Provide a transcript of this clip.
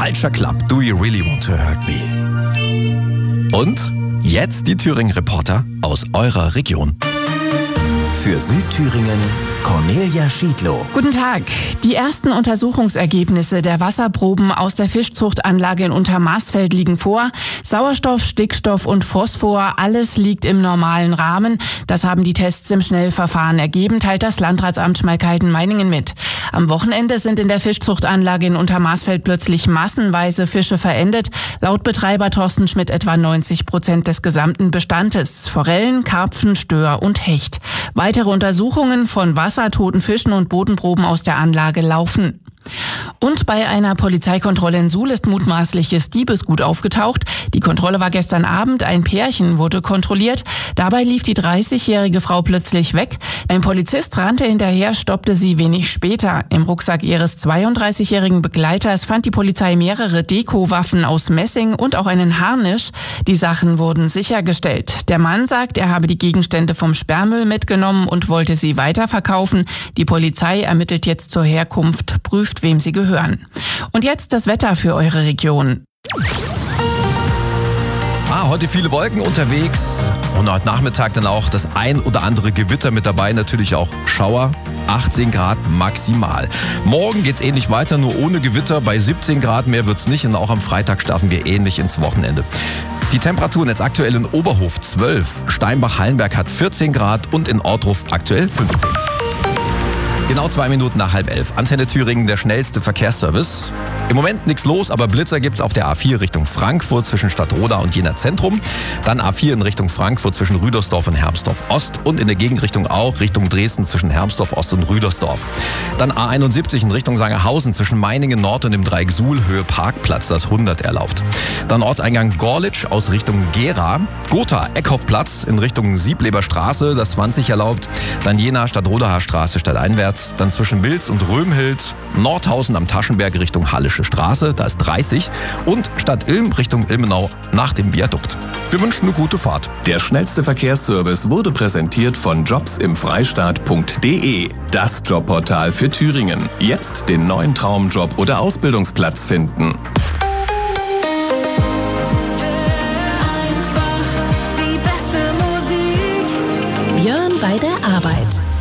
Culture Club, Do You Really Want to Hurt Me? Und jetzt die Thüringen-Reporter aus eurer Region. Für Südthüringen Cornelia Schiedlow. Guten Tag. Die ersten Untersuchungsergebnisse der Wasserproben aus der Fischzuchtanlage in Untermaßfeld liegen vor. Sauerstoff, Stickstoff und Phosphor, alles liegt im normalen Rahmen. Das haben die Tests im Schnellverfahren ergeben, teilt das Landratsamt Schmalkalden-Meiningen mit. Am Wochenende sind in der Fischzuchtanlage in Untermaßfeld plötzlich massenweise Fische verendet. Laut Betreiber Thorsten Schmidt etwa 90% des gesamten Bestandes. Forellen, Karpfen, Stör und Hecht. Weitere Untersuchungen von Wasser, toten Fischen und Bodenproben aus der Anlage laufen. Und bei einer Polizeikontrolle in Suhl ist mutmaßliches Diebesgut aufgetaucht. Die Kontrolle war gestern Abend. Ein Pärchen wurde kontrolliert. Dabei lief die 30-jährige Frau plötzlich weg. Ein Polizist rannte hinterher, stoppte sie wenig später. Im Rucksack ihres 32-jährigen Begleiters fand die Polizei mehrere Dekowaffen aus Messing und auch einen Harnisch. Die Sachen wurden sichergestellt. Der Mann sagt, er habe die Gegenstände vom Sperrmüll mitgenommen und wollte sie weiterverkaufen. Die Polizei ermittelt jetzt zur Herkunft, prüft, wem sie gehören. Und jetzt das Wetter für eure Region. Heute viele Wolken unterwegs und heute Nachmittag dann auch das ein oder andere Gewitter mit dabei, natürlich auch Schauer. 18 Grad maximal. Morgen geht's ähnlich weiter, nur ohne Gewitter. Bei 17 Grad mehr wird's nicht und auch am Freitag starten wir ähnlich ins Wochenende. Die Temperaturen jetzt aktuell in Oberhof 12, Steinbach-Hallenberg hat 14 Grad und in Ortruf aktuell 15. Genau 2 Minuten nach 10:30. Antenne Thüringen, der schnellste Verkehrsservice. Im Moment nichts los, aber Blitzer gibt's auf der A4 Richtung Frankfurt zwischen Stadtroda und Jena Zentrum. Dann A4 in Richtung Frankfurt zwischen Rüdersdorf und Hermsdorf Ost und in der Gegenrichtung auch Richtung Dresden zwischen Hermsdorf Ost und Rüdersdorf. Dann A71 in Richtung Sangerhausen zwischen Meiningen Nord und dem Dreieck Suhl Höhe Parkplatz, das 100 erlaubt. Dann Ortseingang Gorlitsch aus Richtung Gera. Gotha Eckhoffplatz in Richtung Siebleber Straße, das 20 erlaubt. Dann Jena Stadtrodaer Straße stadteinwärts. Dann zwischen Bilz und Römhild, Nordhausen am Taschenberg Richtung Hallische Straße, da ist 30. Und Stadt Ilm Richtung Ilmenau nach dem Viadukt. Wir wünschen eine gute Fahrt. Der schnellste Verkehrsservice wurde präsentiert von jobsimfreistaat.de. Das Jobportal für Thüringen. Jetzt den neuen Traumjob oder Ausbildungsplatz finden. Björn bei der Arbeit.